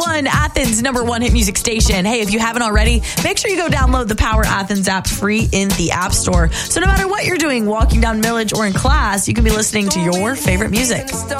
101, Athens' #1 hit music station. Hey, if you haven't already, make sure you go download the Power Athens app free in the App Store. So no matter what you're doing, walking down Millage or in class, you can be listening to your favorite music.